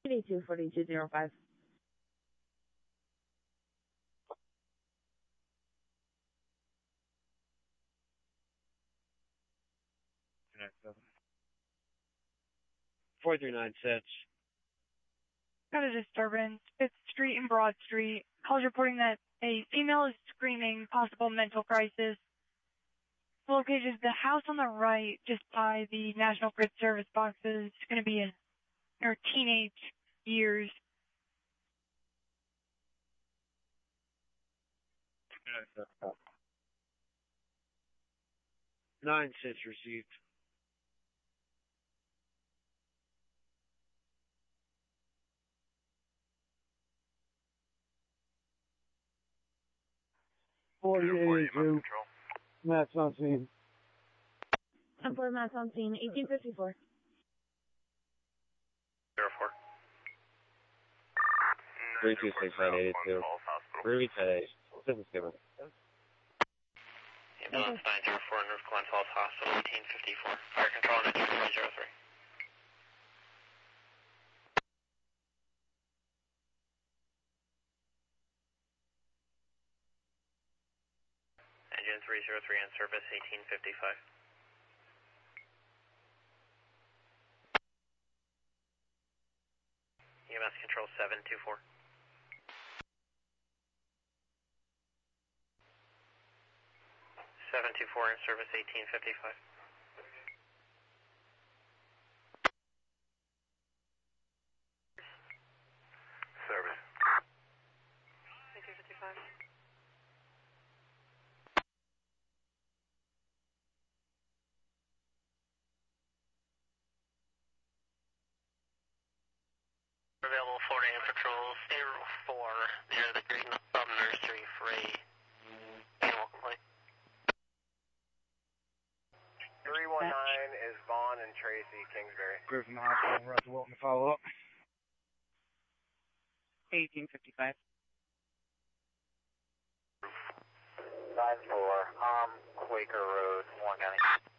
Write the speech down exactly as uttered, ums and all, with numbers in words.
eighty-two forty-two oh five. four three nine sets. Got a disturbance. Fifth Street and Broad Street. Calls reporting that a female is screaming, possible mental crisis. Located the house on the right, just by the National Grid service boxes. It's going to be in her teenage years. Nine sets received. forty eighty-two. Matt's on scene. ten four, Matt's on scene. eighteen fifty-four. zero four. three two six nine eighty-two. Ruby today. This is given. Ambulance nine zero four, North Glen Falls Hospital, eighteen fifty-four. Fire control on two three zero three. Engine three zero three on service, eighteen fifty-five. E M S control seven two four. seven two four in service, eighteen fifty-five. Service. eighteen fifty-five. Available Florida and Patrol zero four near the Green Thumb Nursery Free. Animal complaint. three one nine is Vaughn and Tracy, Kingsbury. Griffin Hospital, Russell Wilton to follow up. eighteen fifty-five. nine four, um, Quaker Road, Warren County.